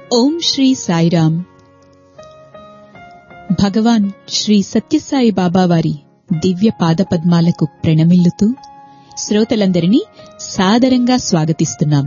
ఓం శ్రీ సాయిరామ్. భగవాన్ శ్రీ సత్యసాయి బాబా వారి దివ్య పాదపద్మాలకు ప్రణమిల్లుతూ శ్రోతలందరినీ సాదరంగా స్వాగతిస్తున్నాం.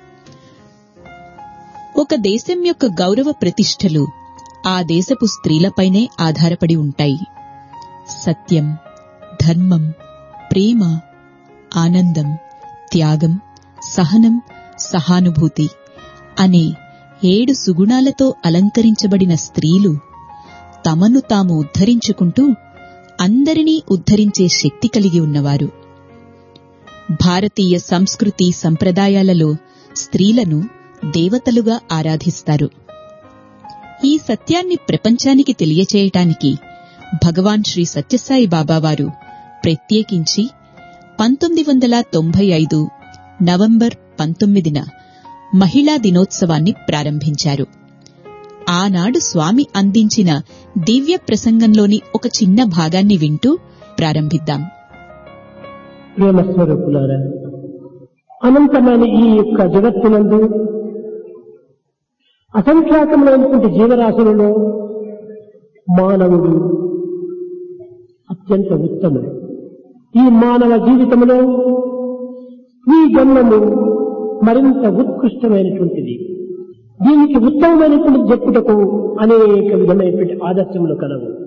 ఒక దేశం యొక్క గౌరవ ప్రతిష్టలు ఆ దేశపు స్త్రీలపైనే ఆధారపడి ఉంటాయి. సత్యం, ధర్మం, ప్రేమ, ఆనందం, త్యాగం, సహనం, సహానుభూతి అనే 7 సుగుణాలతో అలంకరించబడిన స్త్రీలు తమను తాము ఉద్ధరించుకుంటూ అందరినీ ఉద్ధరించే శక్తి కలిగి ఉన్నవారు. భారతీయ సంస్కృతి సంప్రదాయాలలో స్త్రీలను దేవతలుగా ఆరాధిస్తారు. ఈ సత్యాన్ని ప్రపంచానికి తెలియచేయటానికి భగవాన్ శ్రీ సత్యసాయి బాబా వారు ప్రత్యేకించి 1995 నవంబర్ 19న మహిళా దినోత్సవాన్ని ప్రారంభించారు. ఆనాడు స్వామి అందించిన దివ్య ప్రసంగంలోని ఒక చిన్న భాగాన్ని వింటూ ప్రారంభిద్దాం. ప్రేమస్వరూపులారా, అనంతమైన ఈ యొక్క జగత్తునందు అసంఖ్యాకమైనటువంటి జీవరాశులలో మానవుడు అత్యంత ఉత్తముడు. ఈ మానవ జీవితంలో ఈ జన్మము మరింత ఉత్కృష్టమైనటువంటిది. దీనికి ఉత్తమమైనటువంటి చెప్పుటకు అనేక విధమైనటువంటి ఆదర్శములు కలవు.